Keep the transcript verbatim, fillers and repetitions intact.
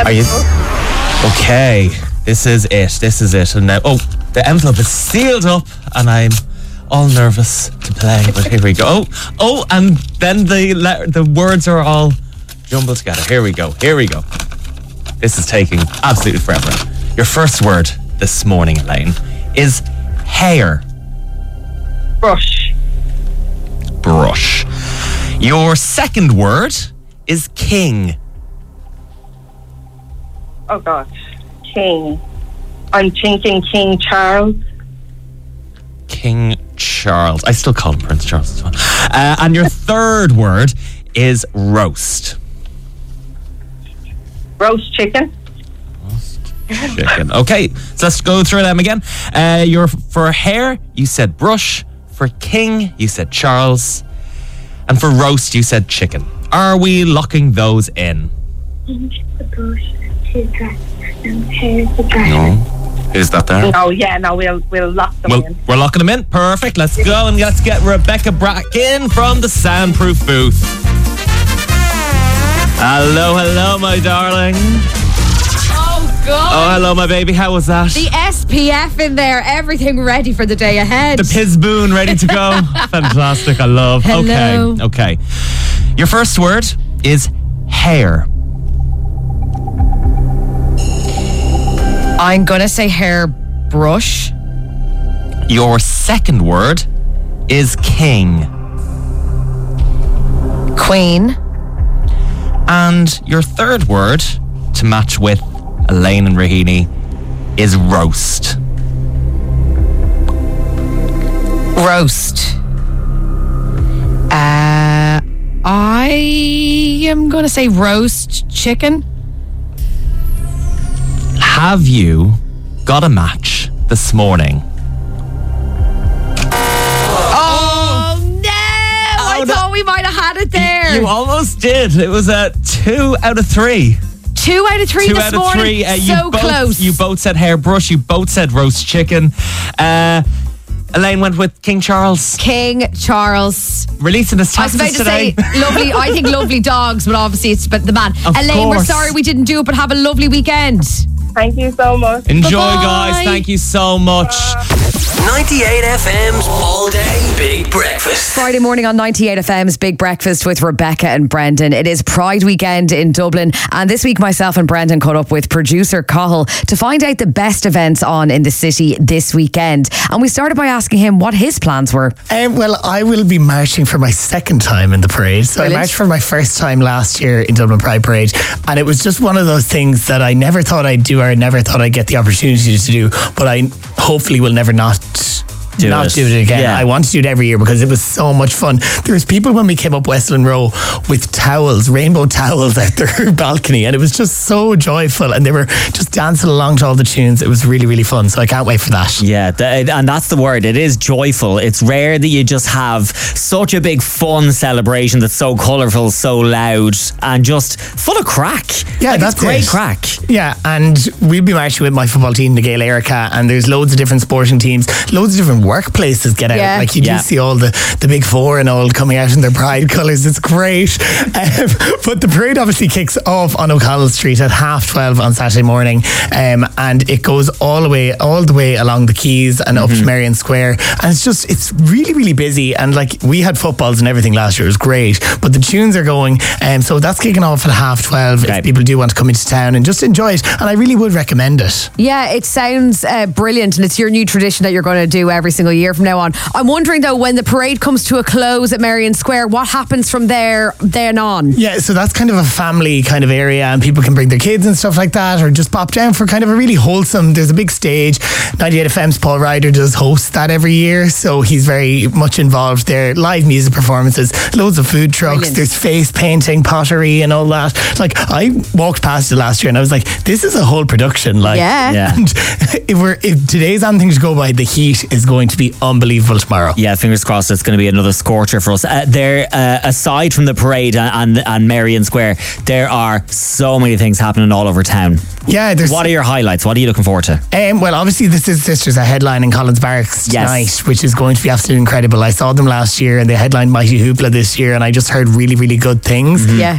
Are you? Okay, this is it. This is it. And now, oh, the envelope is sealed up, and I'm all nervous to play. But here we go. Oh, oh, and then the le- the words are all jumbled together. Here we go. Here we go. This is taking absolutely forever. Your first word this morning, Elaine, is hair. Brush. Brush. Your second word is king. Oh, God. King. I'm thinking King Charles. King Charles. I still call him Prince Charles as well. Uh, and your third word is roast. Roast chicken. Chicken. Okay, so let's go through them again. Uh, your for hair, you said brush. For king, you said Charles. And for roast, you said chicken. Are we locking those in? The brush to dress and hair the dress. No. Is that there? Oh, yeah, no, we'll we'll lock them Well, in. we're locking them in. Perfect. Let's go and let's get Rebecca Brack in from the soundproof booth. Hello, hello, my darling. Oh, God. Oh, hello, my baby. How was that? The S P F in there, everything ready for the day ahead. The Pizboon ready to go. Fantastic. I love. Hello. Okay. Okay. Your first word is hair. I'm going to say hair brush. Your second word is king. Queen. And your third word, to match with Elaine and Rahini, is roast. Roast. Uh, I am going to say roast chicken. Have you got a match this morning? Oh, no! I no. thought we might have had it there. You almost did. It was a two out of three. Two out of three Two this out of morning. three. Uh, you so both, close. You both said hairbrush. You both said roast chicken. Uh, Elaine went with King Charles. King Charles. Releasing his I was taxes about to today. say lovely. I think lovely dogs, but obviously it's about the man. Of Elaine, we're course. sorry we didn't do it, but have a lovely weekend. Thank you so much. Enjoy, Bye-bye. guys. Thank you so much. ninety-eight F M's All Day Big Breakfast. Friday morning on ninety-eight F M's Big Breakfast with Rebecca and Brendan. It is Pride weekend in Dublin, and this week myself and Brendan caught up with producer Cathal to find out the best events on in the city this weekend. And we started by asking him what his plans were. Um, well, I will be marching for my second time in the parade. So Brilliant. I marched for my first time last year in Dublin Pride Parade, and it was just one of those things that I never thought I'd do, or I never thought I'd get the opportunity to do, but I hopefully will never not Do not it. do it again. Yeah. I want to do it every year because it was so much fun. There was people when we came up Westland Row with towels, rainbow towels out their balcony, and it was just so joyful, and they were just dancing along to all the tunes. It was really, really fun, so I can't wait for that. Yeah, th- and that's the word. It is joyful. It's rare that you just have such a big fun celebration that's so colourful, so loud, and just full of crack. Yeah, like, that's it's great it. crack. Yeah, and we'll be marching with my football team, the Gael Erica, and there's loads of different sporting teams, loads of different workplaces get out. Yeah. Like you do Yeah. see all the, the big four and all coming out in their pride colours. It's great. Um, but the parade obviously kicks off on O'Connell Street at half twelve on Saturday morning, um, and it goes all the way all the way along the quays and up to Marion Square. And it's just it's really really busy. And like we had footballs and everything last year. It was great. But the tunes are going, um, so that's kicking off at half twelve. Okay. If people do want to come into town and just enjoy it, and I really would recommend it. Yeah, it sounds uh, brilliant, and it's your new tradition that you're going to do every single year from now on. I'm wondering though, when the parade comes to a close at Marion Square, what happens from there then on? Yeah, so that's kind of a family kind of area, and people can bring their kids and stuff like that, or just pop down for kind of a really wholesome. There's a big stage. ninety-eight F M's Paul Ryder does host that every year, so he's very much involved there. Live music performances, loads of food trucks. Brilliant. There's face painting, pottery, and all that. Like I walked past it last year, and I was like, "This is a whole production." Like, Yeah. Yeah. And if we're if today's anything to go by, the heat is going to be unbelievable tomorrow. Yeah, fingers crossed it's going to be another scorcher for us. Uh, there, uh, aside from the parade and, and, and Marion Square, there are so many things happening all over town. Yeah, there's What are your highlights? What are you looking forward to? Um, well, obviously, the Sister Sisters are headlining Collins Barracks Yes. tonight, which is going to be absolutely incredible. I saw them last year, and they headlined Mighty Hoopla this year, and I just heard really, really good things. Yeah.